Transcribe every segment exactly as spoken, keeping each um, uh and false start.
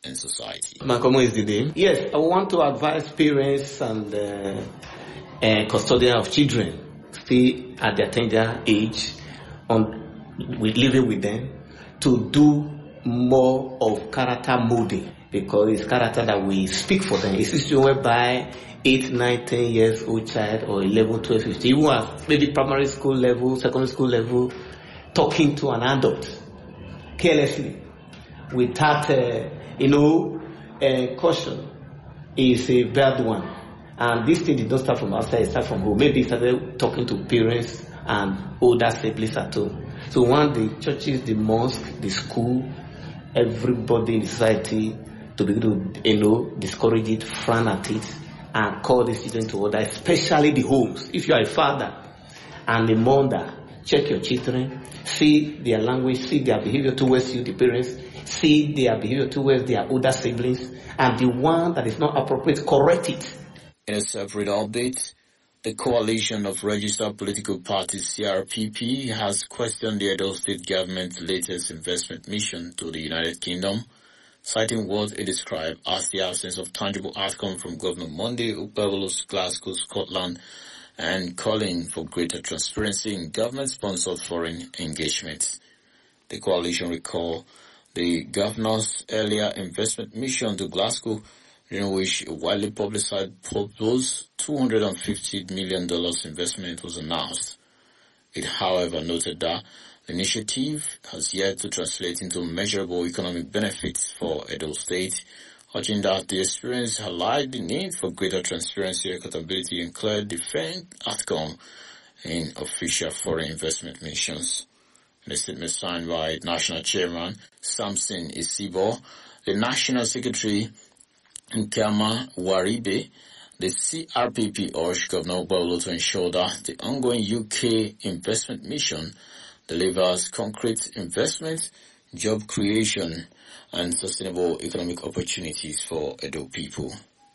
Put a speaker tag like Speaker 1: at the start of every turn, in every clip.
Speaker 1: in society.
Speaker 2: Makomo is the name. Yes, I want to advise parents and uh, uh, custodians of children still at their tender age on with living with them to do more of character molding, because it's character that we speak for them. It's a situation whereby eight, nine, ten years old child or eleven, twelve, fifteen, even at maybe primary school level, secondary school level, talking to an adult carelessly without, uh, you know, uh, caution is a bad one. And this thing did not start from outside, it started from home. Maybe it started talking to parents and older siblings at home. So one, the churches, the mosque, the school, everybody in the society to begin to, you know, discourage it, frown at it, and call the children to order, especially the homes. If you are a father and a mother, check your children, see their language, see their behavior towards you, the parents, see their behavior towards their older siblings, and the one that is not appropriate, correct it.
Speaker 1: In a separate update, the Coalition of Registered Political Parties, C R P P, has questioned the Edo State government's latest investment mission to the United Kingdom, citing what it described as the absence of tangible outcome from Governor Monday Okpebholo's Glasgow, Scotland, and calling for greater transparency in government-sponsored foreign engagements. The coalition recalled the governor's earlier investment mission to Glasgow, during which a widely publicized proposed two hundred fifty million dollars investment was announced. It, however, noted that the initiative has yet to translate into measurable economic benefits for Edo State, urging that the experience highlighted the need for greater transparency, accountability, and clear defined outcome in official foreign investment missions. In a statement signed by National Chairman Samson Isibo, the National Secretary Nkama Waribe, the C R P P urged Governor Okpebholo to ensure that the ongoing U K investment mission delivers concrete investment, job creation, and sustainable economic opportunities for Edo people.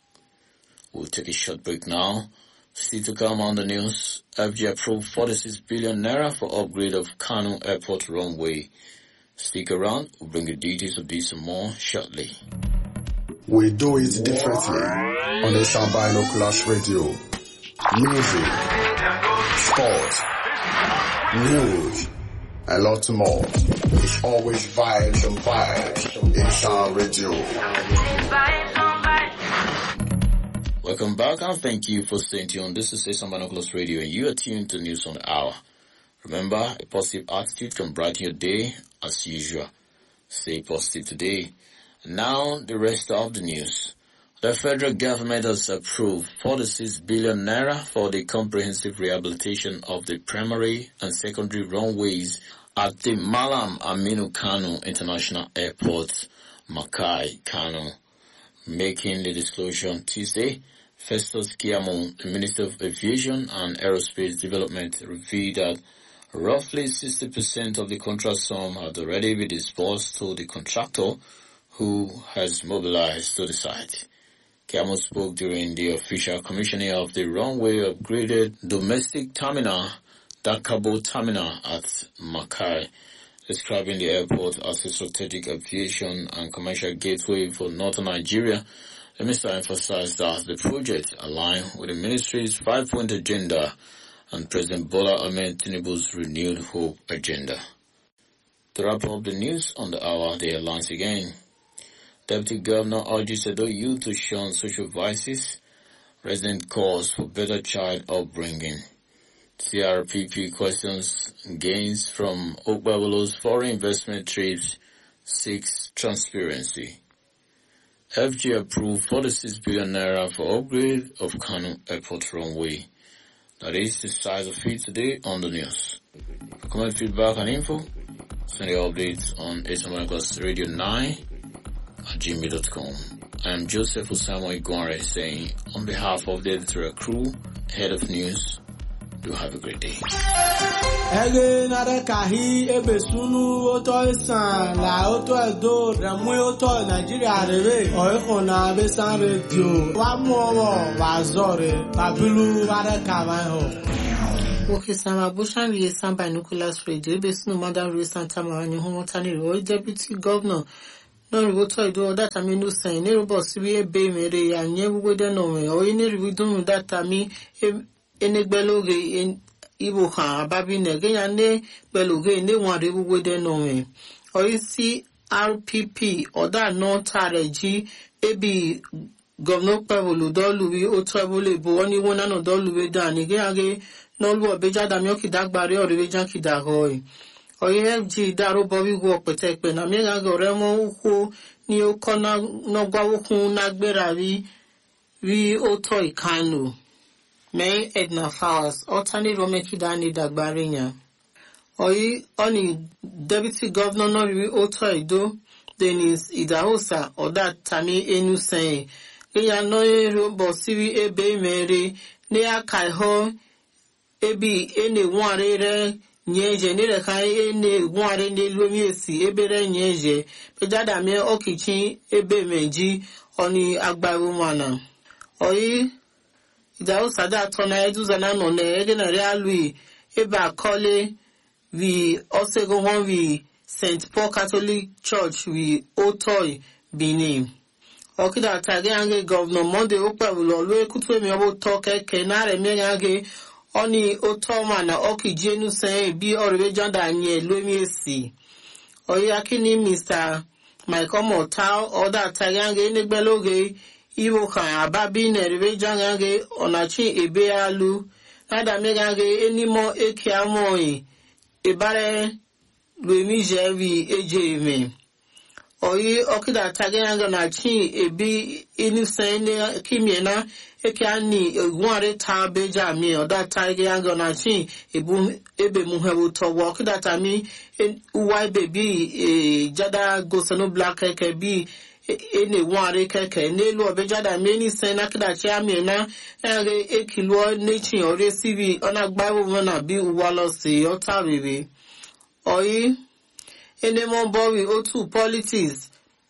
Speaker 1: We'll take a short break now. Still to come on the news, F G approved forty-six billion naira for upgrade of Kano Airport runway. Stick around, we'll bring you details of this and more shortly.
Speaker 3: We do it differently on the Sound Binoculars Radio. Music, sports, news, a lot more. It's always vibes and vibes in Sound Radio.
Speaker 1: Welcome back and thank you for staying tuned. This is Sound Binoculars Radio and you are tuned to News on the Hour. Remember, a positive attitude can brighten your day as usual. Stay positive today. Now, the rest of the news. The federal government has approved forty-six billion naira for the comprehensive rehabilitation of the primary and secondary runways at the Malam Aminu Kano International Airport, Makai, Kano. Making the disclosure on Tuesday, Festus Keyamo, the Minister of Aviation and Aerospace Development, revealed that roughly sixty percent of the contract sum had already been disbursed to the contractor, who has mobilized to the site. Keyamo spoke during the official commissioning of the runway upgraded domestic terminal, Dakabo Terminal at Makai, describing the airport as a strategic aviation and commercial gateway for northern Nigeria. The minister emphasized that the project aligned with the ministry's five-point agenda and President Bola Ahmed Tinubu's renewed hope agenda. To wrap up the news on the hour, the headlines again. Deputy Governor urges Edo youth to shun social vices. Resident calls for better child upbringing. C R P P questions gains from Okpebholo's foreign investment trips, seeks transparency. F G approved forty-six billion naira for upgrade of Kano Airport runway. That is the size of it today on the news. For comment, feedback, and info, send your updates on Sound Radio nine at gmail dot com. I am Joseph Osamo Igwanre saying, on behalf of the editorial crew, head of news, do have a great day.
Speaker 4: Ege nare kahi ebe sunu oto isan la oto edo remu oto Nigeria rebe oiko na besan radio wa mo wa zore babilu ware kawai ho.
Speaker 5: Okay, Sama Bushan ye Sound Binoculars Radio ebe sunu madam Ray Santa Marani Homotani Roy Deputy Governor n'oriwo to ido data mi nu sen ne robo sibi ebe mere ya nye wugwede no me o ne riwido mu data mi enegbeloge ibo ha ababi ne ge ya ne beloge ne ware wugwede no me o isi R P P oda no tare ji ebi governor pebulu doluwi o to ebole bo oni wona no doluwi da ni ge age no lu obeja da mi o kidagbare orewe jan kidagoy oye F G daro bowi wo petepe na mi ga gore mo uku ni o kona no gwawo kun na gbera wi wi o to ikanu me Edna Fowers otani rome kidani dagbare nya oyi oni deputy governor no wi o to ido Dennis Idahosa oda tami enu sen eya no ero bo siwi ebe mere ne akai ho ebi ene wanrere nyeje ni reka ene wanre ne lomi esi ebere nyeje pejada mi okichi ebe meji oni agbaru mana oyi Idahosa da tona eduza na no ne ege na realui ebe akole vi osego hon vi Saint Paul Catholic Church vi Otoy Benin okida tage ange governor Monday opebulo lo ekutu emi obo to keke na re mi ange oni otoma na okije nu sen bi orebe janda nye lo mi esi oyi akini Mister Michael Motal oda tage ange enegbeloge iwo kan ababi na rebe janga ange onachi ebe alu nada mi ange enimo eke amoyi ebare Louis Jevi ejeme oyi okida tagaanga na chi ebi inisene kimiena eke ani egware ta beja mi oda tagaanga na chi ebu ebe muhebu to okida tami uwai baby e jada gosano black eke bi ene ware keke nelu obejada mi ni sena kida chi amina ere ekilo nechi ore sibi ona gbawo na bi uwalo si otarebe oyi enemo bowi otu politics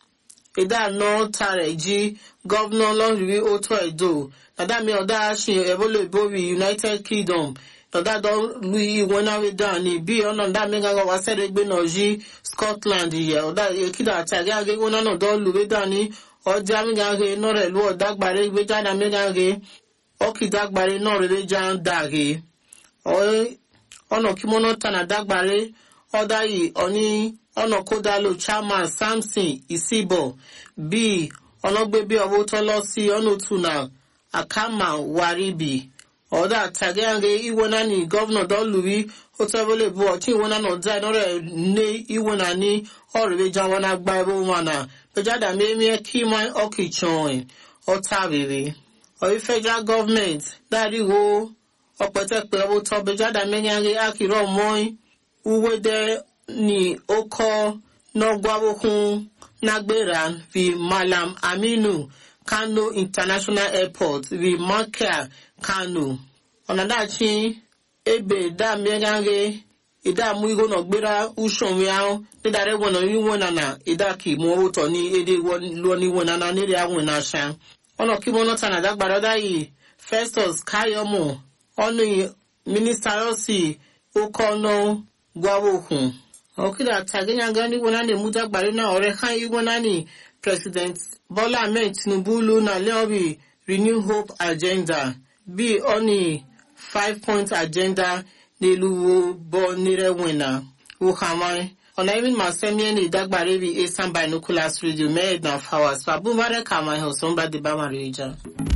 Speaker 5: ida no tare ji governor lori oto edo nada mi oda shi ebole bowi United Kingdom oda do lui wona we down ni bi ona da mi ga wa sere gbe no ji Scotland ye oda ekida tare age wona no do lu we down ni oja mi ga ge no re lu oda gbare gbe jana mi ga ge okida gbare no re jan dage oyi ono kimono tana dagbare oda yi oni ono kodalo chairman Samson Isibo bi onogbe bi owo to lo si ono tuna akama waribi oda tagange iwona ni governor don luwi otobole bu ochi wona no da no re ne iwona ni orebe janwana gbaibo mana pejada memi kiman okichon otabebe o federal government dari wo opete pe owo to bejada menyange akiro moy uwede ni oko no gwabokun nagberan vi Malam Aminu Kano International Airport vi Makia Kano onadachi ebe da menyange ida mu igo no gbera ushon yawo ni dare wona yi wona na ida ki mo oto ni ede lo ni wona na ni ya wona sha ono ki mo no tana dagbara da yi Festus Kayomo oni minister osi okono gwawokun okida tagenya gani wona ne mudagbare na ore kan yi wona ni President Bola Ahmed Tinubu lu na leobi Renew Hope agenda bi oni five point agenda niluwo bo nire wena uhamai ona even masemi ni dagbare bi Esan Binoculars Radio made na Fowers Babu mare kama ho somba de ba marija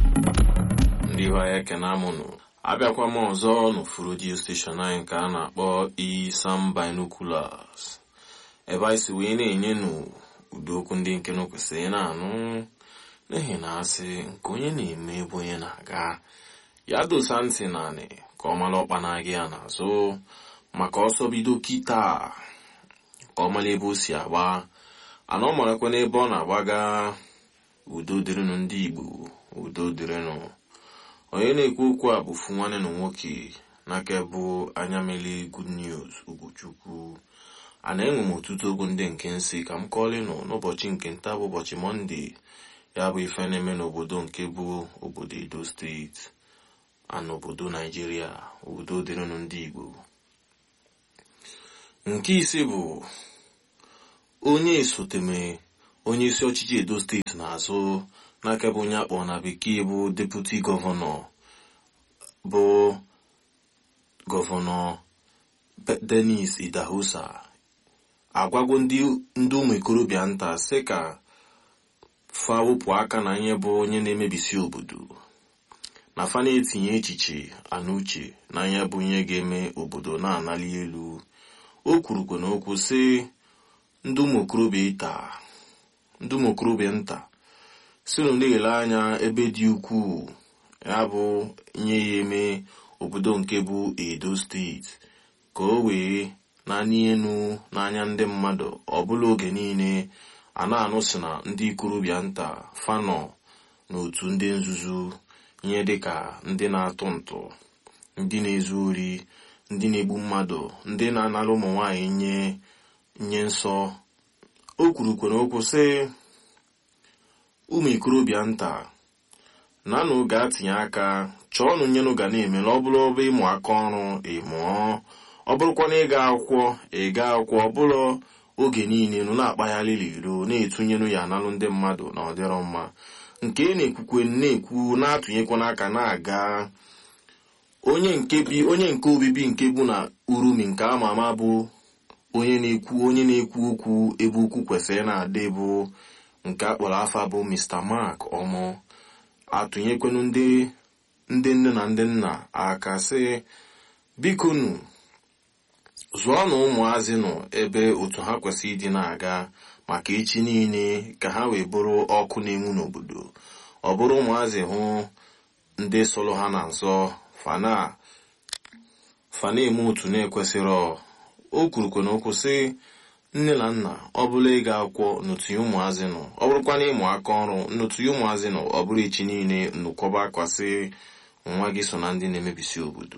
Speaker 6: ndiwa yake na munu abịakwa m ọzọ n'ofuru radio station anyị nke a na-akpọ Esan Binoculars ebe anyị si wee na-enye nụ ụdị okwu ndị nke n'okwesịrị na-anụ n'ihi na asị nke onye na-eme ebe onye na-aga ya dosa ntị naanị ka ọ mara ọkpa na-aga ya n'azụ maka ọsọ bido kịta ka ọ mara ebe o si agba ana ọ marakwa n'ebe ọ na-agbaga udo dịrịnụ ndị Igbo udo dịrịnụ onye na-ekwu okwu a bụ nwanne na nwoke n'aka bụ anya mele Good News Ugochukwu a na-enwe m ọtụtụ okwu ndị nke nsị ka m kọọlịnụ n'ụbọchị nke nta bụ ụbọchị Mọnde ya bụ ife na-eme n'obodo nke bụ obodo Edo steeti a n'obodo Naijiria udo dịrịnụ ndị Igbo. Nke ise bụ onye esoteme onye isi ọchịchị Edo steeti n'azụ n'aka bụ onye akpọ na bekee bụ deputi gọvanọ bụ gọvanọ Dennis Idahosa agwago ndị ndị ụmụ ikorobịa nta sị ka fa wepụ aka na ihe bụ onye na-emebisi obodo na fa na-etinye echiche anauche na ihe bụ ihe ga-eme obodo na-anali elu. O kwurukwa n'okwu sị ndị ụmụ okorobịa nta ndị ụmụ okorobịa nta si na-ele anya ebe dị ukwuu ya bụ ihe ya eme obodo nke bụ Edo steeti ka o wee naanị enu n'anya ndị mmadụ ọbụla oge niile a na-anụ si na ndị ikorobịa nta fanọ n'otu ndị nzuzu ihe dịka ndị na-atụ ntụ, ndị na-ezu ori, ndị na-egbu mmadụ, ndị na-anara ụmụ nwaanyị nye nye nsọ. O kwurukwa n'okwu sị ụmụ ikorobịa nta nanụ ga-atinye aka chọọnụ nyenụ ga na-eme na ọ bụrụ ọbụ ịmụ aka ọrụ ịmụọ, ọ bụrụkwa na ịga akwụkwọ ịga akwụkwọ, ọ bụrụ oge niile nụ na-akpagharịrị iro na-etunyenụ ya analụ ndị mmadụ na ọdịrọ mma nke na-ekwukwe na-ekwu na-atụnyekwa n'aka na-aga. Onye nke bi onye nke obibi nke bụ na Urumi nke ama ama bụ onye na-ekwu onye na-ekwu okwu ebe ukwu kwesịrị na-adị bụ nke akpọrọ afa bụ Mister Mark Ọmọ atụnyekwenụ ndị ndị nne na ndị nna aka sị bikonu zụọ na ụmụazị nọ ebe otu ha kwesịrị ịdị na-aga maka echi niile ka ha wee bụrụ ọkụ na-enwu n'obodo. Ọ bụrụ ụmụazị hụ ndị sọrọ ha na nzọ fana fana eme otu na-ekwesịrị. O kwurukwa n'okwu sị nne na nna ọ bụla ịga akwụkwọ n'otu ụmụazị nọ, ọ bụrụkwa na ịmụ aka ọrụ n'otu ụmụazị nọ, ọ bụrụ echi niile nnukọba akwasị nwa gị so na ndị na-emebisi obodo.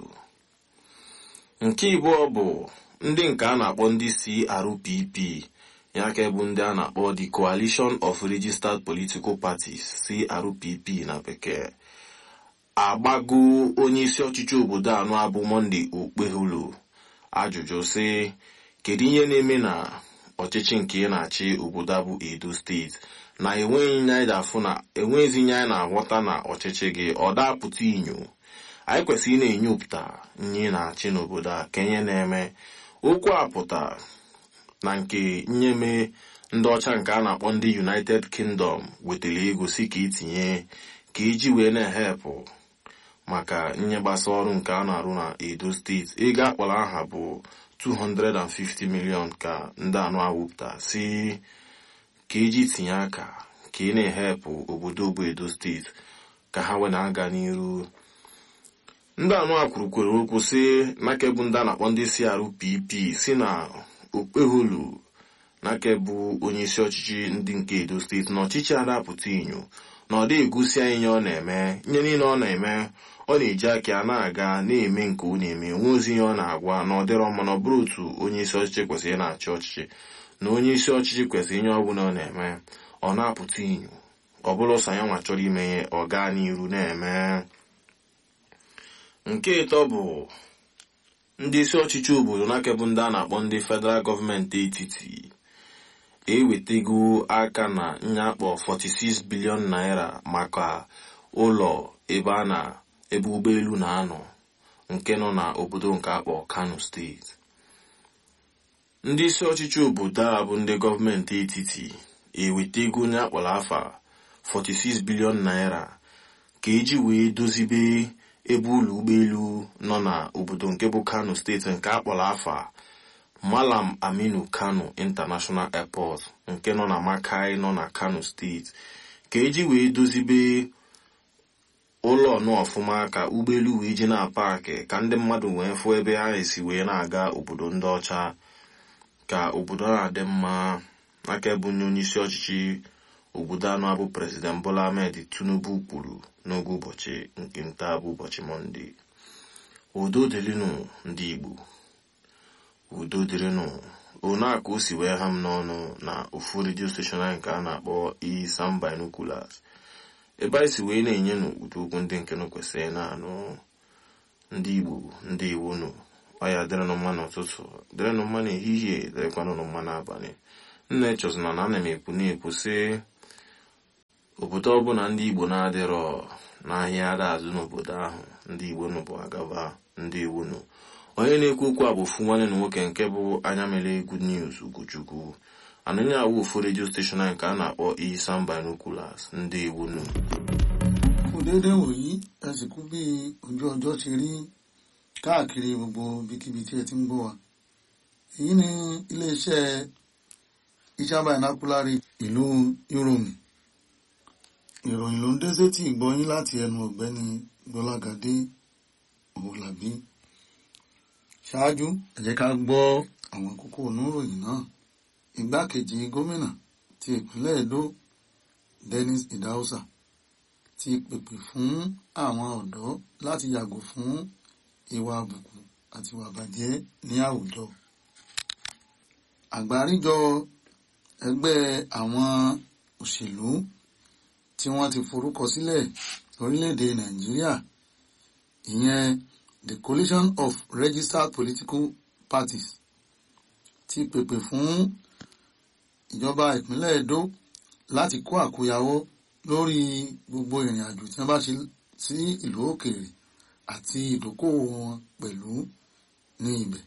Speaker 6: Nke ịbụọ bụ ndị nke a na-akpọ ndị C R P P ya ka bụ ndị a na-akpọ the Coalition of Registered Political Parties C R P P na bekee agbago onye isi ọchịchị obodo anọ abụ Monday Okpeholo ajụjụ sị kedu ihe na-eme na ọchịchị nke ị na-achị obodo abụ Edo steeti na enweghị nye anyị afụ na enweghịzi nye anyị na-aghọta na ọchịchị gị ọ dapụta inyo. Anyị kwesịrị na-enyopụta nye na-achị n'obodo a ka ihe na-eme. Okwu a pụta na nke nyeme ndị ọcha nke a na-akpọ ndị United Kingdom wetara ego si ka itinye ka iji wee na-ehepụ maka nye gbasa ọrụ nke a na-arụ na Edo steeti. Ego akpọrọ aha bụ two hundred fifty million ka ndị anụ awụpụta si ka iji tinye aka ka ị na-ehepụ obodo bụ Edo steeti ka ha wee na-aga n'iru. Ndị anụ a kwurukwere okwu sị nakebu ndị a na-akpọ ndị C R P P si na Okpeholo nakebu onye isi ọchịchị ndị nke Edo steeti na ọchịchị adapụta inyo na ọ dị egosi anyị ihe ọ na-eme. Nye niile ọ na-eme ọ na-eji aka ya na-aga na-eme nke ọ na-eme nwe ozi ihe ọ na-agwa na ọ dịrọ mma na ọ bụrụ otu onye isi ọchịchị kwesịrị na-achị ọchịchị na onye isi ọchịchị kwesịrị ihe ọ bụla ọ na-eme ọ na-apụta inyo ọ bụla ọsọ ya nwa chọrọ ime ihe ọ gaa n'iru na-eme. Nke ịtọ bụ ndị isi ọchịchị obodo nakebụ ndị a na-akpọ ndị federal gọọmenti etiti ewetego aka na nyakpọ forty-six billion naira maka ụlọ ebe a na ebe ụgbọelu na-anọ nke nọ na obodo nke akpọ Kano steeti. Ndị isi ọchịchị obodo a bụ ndị gọọmenti etiti ewetego nyakpọrọ afa forty-six billion naira ka eji wee dozibe ebe ụlọ ụgbọelu nọ na obodo nke bụ Kano steeti nke akpọrọ afa Malam Aminu Kano International Airport nke nọ na Makai nọ na Kano steeti ka eji wee dozibe ụlọ nọ ọfụma ka ụgbọelu wee ji na paakị ka ndị mmadụ wee fụ ebe ha esi wee na-aga obodo ndị ọcha ka obodo na-adị mma. Aka bụ onye isi ọchịchị obodo anọ abụ President Bola Ahmed Tinubu kwuru n'oge ụbọchị nke nta bụ ụbọchị Mọnde. Udo dịrịnụ ndị Igbo, udo dịrịnụ. Ona ka o si wee ha m n'ọnụ na ofu redio station anyị nke a na-akpọ Isam Binoculars ebe anyị si wee na-enye n'ụdị okwu ndị nke kwesịrị na-anụ. Ndị Igbo ndị Iwu nụ ọ ya dịrịnụ mma n'ụtụtụ, dịrịnụ mma n'ehihie, dịrịkwanụ mma n'abalị. nne chọzina na ana m ekwu na-ekwu sị obodo ọbụla ndị Igbo na-adịrọ n'ahịa ada azụ n'obodo ahụ ndị Igbo nụ bụ agaba ndị Igbo nụ. Onye na-ekwu okwu a bụ ofu nwanne na nwoke nke bụ anya mere Good News Ugochukwu. Anụnye awụ ofu redio steshọn nke a na-akpọ Isam Binoculars ndị Igbo nụ.
Speaker 7: Kò déédéé wòyí ẹ sì kú bí ojú ọjọ́ ṣe rí káàkiri gbogbo ibikíbi tí ẹ ti ń gbọ́ wa. Èyí ni iléeṣẹ́ Isam Binoculars ìlú Yorùbá. Ìròyìn ló ń dé sétí ìgbọ́yín láti ẹnu ọ̀gbẹ́ni Gbọ́lágadé Òwòlàbí. Ṣáájú ẹ jẹ́ ká gbọ́ àwọn kókó oníròyìn náà. Igbákejì gómìnà ti ìpínlẹ̀ Edo Dennis Idahosa ti pèpè fún àwọn ọ̀dọ́ láti yàgò fún ìwà àbùkù àti ìwà bàjẹ́ ní àwùjọ. Àgbáríjọ ẹgbẹ́ àwọn òṣèlú tí wọ́n ti forúkọ sílẹ̀ lórílẹ̀‐èdè Nàìjíríà, ìyẹn the Coalition of Registered Political Parties, ti pèpè fún ìjọba ìpínlẹ̀ Edo láti kó àkóyawọ́ lórí gbogbo ìrìn àjò tí wọ́n bá ṣe sí ìlú òkèèrè àti ìdókòwò wọn pẹ̀lú ní ibẹ̀.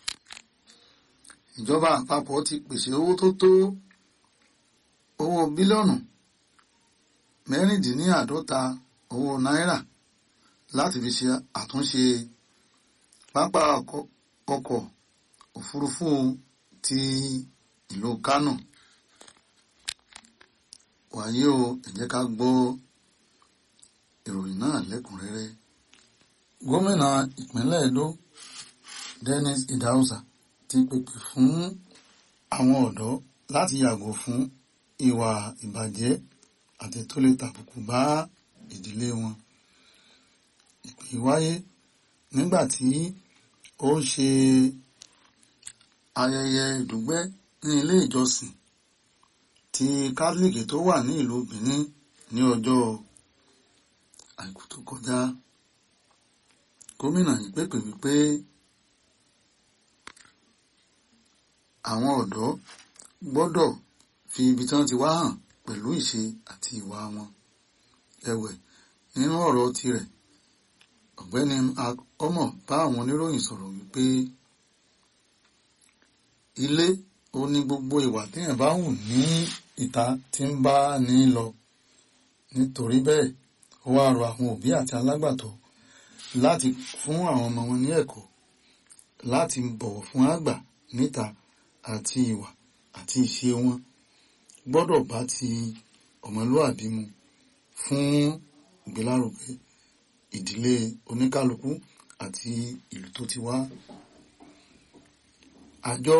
Speaker 7: Ìjọba àpapọ̀ ti pèsè owó tó tó owó bílíọ̀nù mẹ́rìndínláàádọ́ta owó náírà láti fi ṣe àtúnṣe pápá ọkọ̀ òfurufú ti ìlú Kánò. Wàyí o, ẹ jẹ́ ká gbọ́ ìròyìn náà lẹ́kùnrẹ́rẹ́. Gómìnà ìpínlẹ̀ Edo Dennis Idahosa ti pèpè fún àwọn ọ̀dọ́ láti yàgò fún ìwà ìbàjẹ́ àti tó lè tàbùkù bá ìdílé wọn. Ìpè wáyé nígbà tí ó ń ṣe ayẹyẹ ìdúgbẹ́ ní ilé ìjọsìn ti Kátólíìkì tó wà ní ìlú Benin ní ọjọ́ Àìkú tó kọjá. Gómìnà yìí pèpè wípé àwọn ọ̀dọ́ gbọ́dọ̀ fi ibi tí wọ́n ti wá hàn pẹ̀lú ìṣe àti ìwà wọn. Ẹ̀wẹ̀, nínú ọ̀rọ̀ tirẹ̀, ọ̀gbẹ́ni Ọmọ bá àwọn oníròyìn sọ̀rọ̀ wípé ilé ó ní gbogbo ìwà téèyàn bá hù ní ìta tí ń bá ní lọ. Nítorí bẹ́ẹ̀, ó wá rọ àwọn òbí àti alágbàtọ́ láti fún àwọn ọmọ wọn ní ẹ̀kọ́ láti bọ̀wọ̀ fún àgbà níta àti ìwà àti ìṣe wọn gbọ́dọ̀ bá ti ọmọlúwàbí mu fún ìgbélárugẹ ìdílé oníkálukú àti ìlú tó ti wá. Àjọ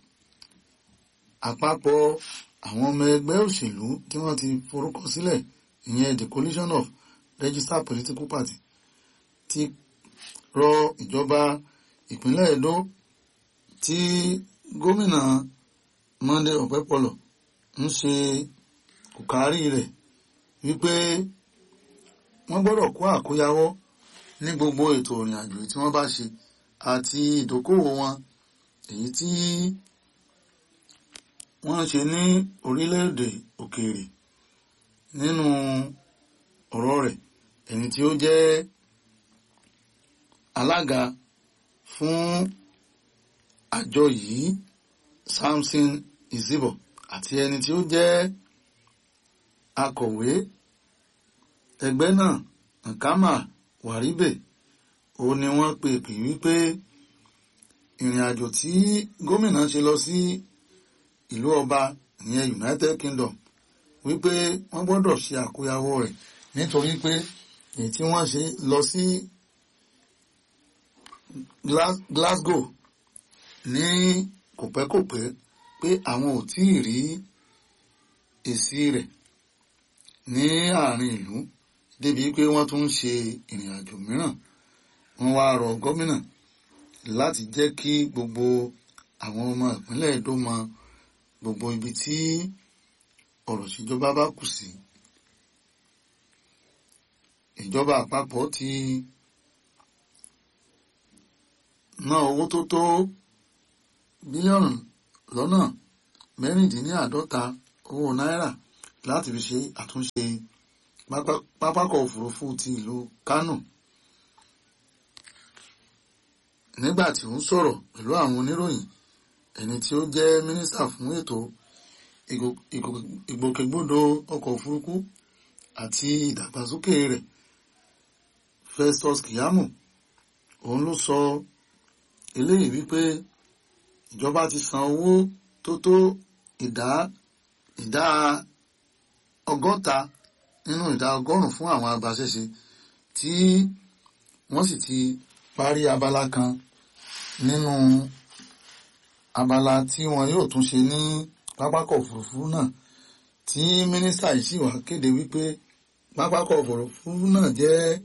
Speaker 7: àpapọ̀ àwọn ọmọ ẹgbẹ́ òṣèlú tí wọ́n ti forúkọ sílẹ̀, ìyẹn the Coalition of Registered Political Parties, ti rọ ìjọba ìpínlẹ̀ Edo tí gómìnà Monday Ọ̀pẹ́pọlọ̀ ń ṣe kòkárí rẹ̀ wípé wọ́n gbọ́dọ̀ kó àkóyawọ́ ní gbogbo ètò ìrìn àjò tí wọ́n bá ṣe àti ìdókòwò wọn èyí tí wọ́n ṣe ní orílẹ̀-èdè òkèèrè. Nínú ọ̀rọ̀ rẹ̀, ẹni tí ó jẹ́ alága fún àjọ yìí Samson Izibo àti ẹni tí ó jẹ́ akọ̀wé ẹgbẹ́ náà Nkama Waribe ó ní wọ́n pè pè wípé ìrìn àjò tí gómìnà ṣe lọ sí ìlú ọba ìyẹn United Kingdom wípé wọ́n gbọ́dọ̀ ṣe àkóyawọ́ rẹ̀ nítorí pé èyí tí wọ́n ṣe lọ sí Glasgow ní kòpẹ́kòpẹ́ pé àwọn ò tí ì rí èsì rẹ̀ ní àárín ìlú débi pé wọ́n tún ń ṣe ìrìn àjò mìíràn. Wọ́n wá rọ gómìnà láti jẹ́ kí gbogbo àwọn ọmọ ìpínlẹ̀ Edo mọ gbogbo ibi tí ọ̀rọ̀ ìṣèjọba bá kù sí. Ìjọba àpapọ̀ ti ná owó tó tó bílíọ̀nù lọ́nà mẹ́rìndínláàádọ́ta owó náírà láti fi ṣe àtúnṣe pápákọ̀ òfurufú ti ìlú Kánò. Nígbà tí ó ń sọ̀rọ̀ pẹ̀lú àwọn oníròyìn, ẹni tí ó jẹ́ mínísítà fún ètò ìgbòkègbodò ọkọ̀ òfurufú àti ìdàgbàsókè rẹ̀, Festus Keyamo, òun ló sọ eléyìí wípé ìjọba ti san owó tó tó ìdá ìdá ọgọ́ta nínú ìdá ọgọ́rùn-ún fún àwọn agbaṣẹ́ṣe tí wọ́n sì ti parí abala kan nínú abala tí wọn yóò tún ṣe ní pápákọ̀ òfurufú náà, tí mínísítà yìí sì wá kéde wípé pápákọ̀ òfurufú náà jẹ́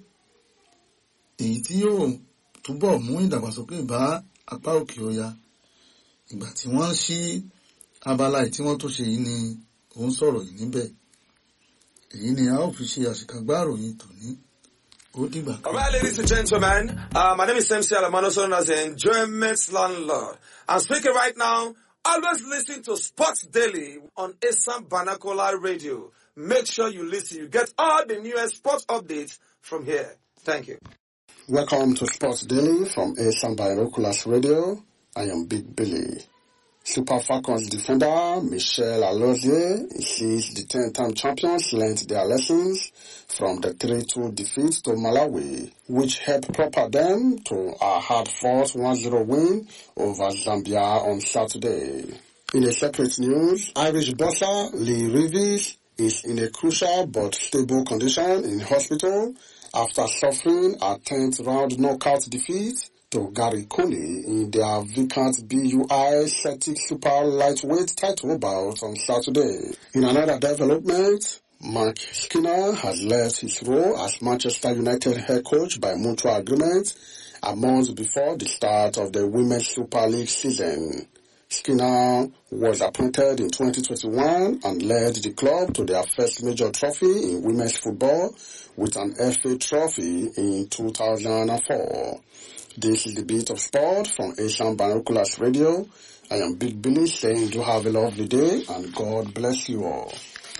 Speaker 7: èyí tí yóò túbọ̀ mú ìdàgbàsókè bá apá òkè ọya. Ìgbà tí wọ́n ṣí abala yìí tí wọ́n tó ṣe yìí ni òun sọ̀rọ̀ yìí níbẹ̀. Èyí ni a ó fi ṣe àṣìkàgbá ìròyìn tòní. Ó dìgbà kan.
Speaker 8: All right, ladies and gentlemen, uh, my name is M C Alamano, known as the Enjoyment Landlord. I'm speaking right now. Always listen to Sports Daily on Asam Banakola Radio. Make sure you listen. You get all the newest sports updates from here. Thank you.
Speaker 3: Welcome to Sports Daily from Asam Binoculars Radio. I am Big Billy. Super Falcons defender Michel Alozie insists the ten-time champions learned their lessons from the three two defeat to Malawi, which helped propel them to a hard-fought one zero win over Zambia on Saturday. In a separate news, Irish boxer Lee Reeves is in a crucial but stable condition in hospital after suffering a tenth round knockout defeat to Gary Coney in their vacant B U I Celtic Super Lightweight title bout on Saturday. In another development, Mark Skinner has left his role as Manchester United head coach by mutual agreement a month before the start of the Women's Super League season. Skinner was appointed in twenty twenty-one and led the club to their first major trophy in women's football with an F A trophy in two thousand four. This is the Beat of Sport from Asian Binoculars Radio. I am Big Billy saying do have a lovely day and God bless you all.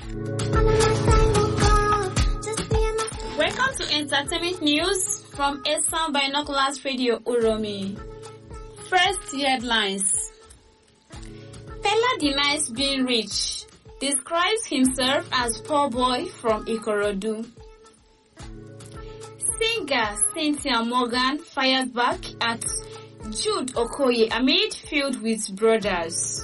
Speaker 9: Welcome to Entertainment News from Asian Binoculars Radio Uromi. First headlines. Pella denies being rich, describes himself as poor boy from Ikorodu. Singer Cynthia Morgan fires back at Jude Okoye amid feud with brothers.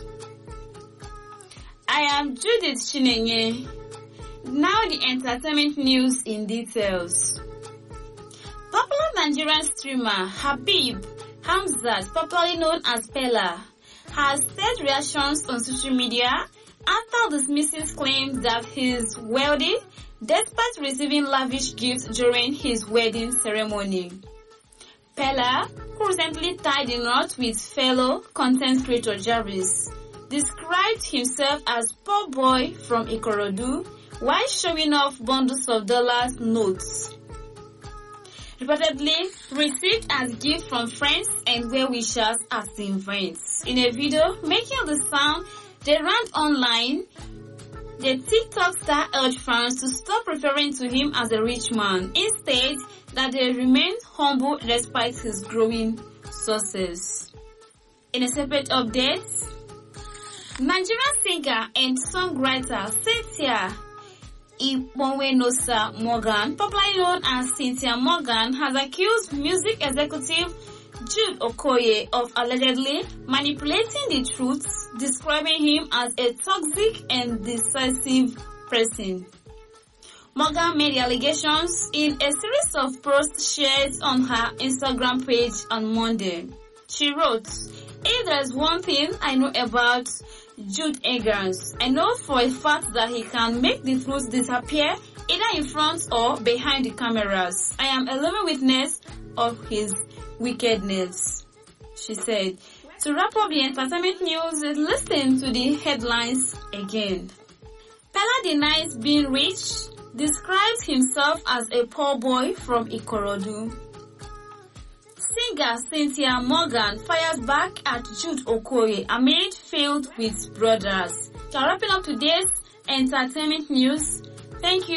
Speaker 9: I am Judith Chinenye. Now the entertainment news in details. Popular Nigerian streamer Habib Hamzat, popularly known as Pella, has stirred reactions on social media after dismissing claims that he is wealthy despite receiving lavish gifts during his wedding ceremony. Pella, who recently tied the knot with fellow content creator Jarvis, described himself as poor boy from Ikorodu while showing off bundles of dollars notes, reportedly received as gifts from friends and well-wishers at the events. In a video making the sound they ran online, the TikTok star urged fans to stop referring to him as a rich man, instead that they remain humble despite his growing success. In a separate update, Nigerian singer and songwriter Cynthia Iponwenosa Morgan, popularly known as Cynthia Morgan, has accused music executive Jude Okoye of allegedly manipulating the truth, describing him as a toxic and decisive person. Morgan made the allegations in a series of posts shared on her Instagram page on Monday. She wrote, "If there's one thing I know about Jude Eggers, I know for a fact that he can make the truth disappear either in front or behind the cameras. I am a living witness of his wickedness," she said. To wrap up the entertainment news, listen to the headlines again. Pella denies being rich, describes himself as a poor boy from Ikorodu. Singer Cynthia Morgan fires back at Jude Okoye amid failed with brothers. So wrapping up today's entertainment news. Thank you.